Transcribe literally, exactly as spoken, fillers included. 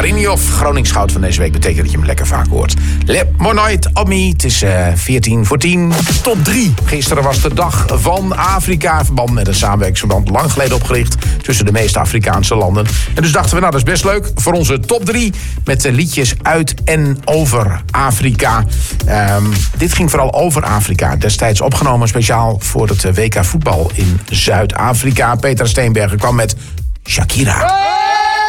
Marinhoff, Groningsgoud van deze week. Betekent dat je hem lekker vaak hoort. Le Monoid op me. Het is uh, veertien voor tien. Top drie. Gisteren was de dag van Afrika. In verband met een samenwerkingsverband lang geleden opgericht tussen de meeste Afrikaanse landen. En dus dachten we, nou dat is best leuk voor onze top drie. Met uh, liedjes uit en over Afrika. Um, dit ging vooral over Afrika. Destijds opgenomen speciaal voor het W K voetbal in Zuid-Afrika. Peter Steenbergen kwam met Shakira.